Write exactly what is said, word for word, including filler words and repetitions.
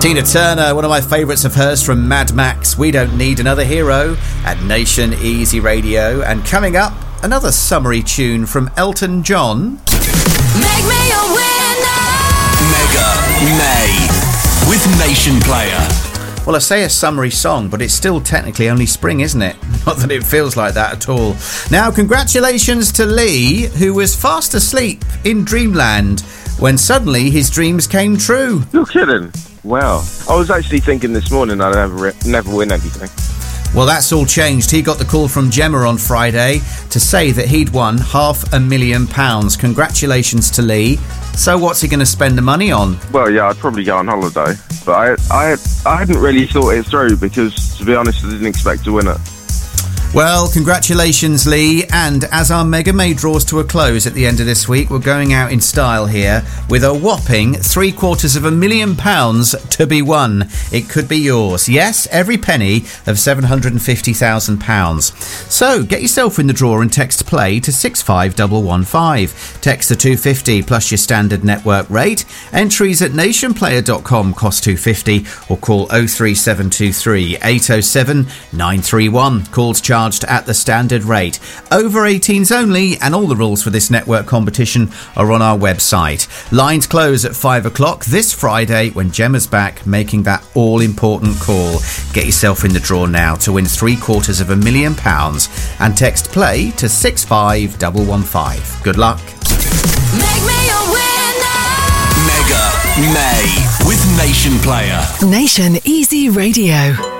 Tina Turner, one of my favourites of hers from Mad Max, We Don't Need Another Hero, at Nation Easy Radio. And coming up, another summery tune from Elton John. Make me a winner! Mega May with Nation Player. Well, I say a summery song, but it's still technically only spring, isn't it? Not that it feels like that at all. Now, congratulations to Lee, who was fast asleep in dreamland when suddenly his dreams came true. You're kidding. Wow. I was actually thinking this morning I'd never, never win anything. Well, that's all changed. He got the call from Gemma on Friday to say that he'd won half a million pounds. Congratulations to Lee. So what's he going to spend the money on? Well, yeah, I'd probably go on holiday. But I, I, I hadn't really thought it through because, to be honest, I didn't expect to win it. Well, congratulations, Lee. And as our Mega May draws to a close at the end of this week, we're going out in style here with a whopping three quarters of a million pounds to be won. It could be yours. Yes, every penny of seven hundred fifty thousand pounds. So get yourself in the draw and text play to six five one one five. Text the two fifty plus your standard network rate. Entries at nationplayer dot com cost two fifty or call oh three seven two three eight oh seven nine three one. Calls charged at the standard rate. Over eighteens only, and all the rules for this network competition are on our website. Lines close at five o'clock this Friday when Gemma's back making that all-important call. Get yourself in the draw now to win three quarters of a million pounds and text play to six five one one five. Good luck. Make me a winner! Mega May with Nation Player. Nation Easy Radio.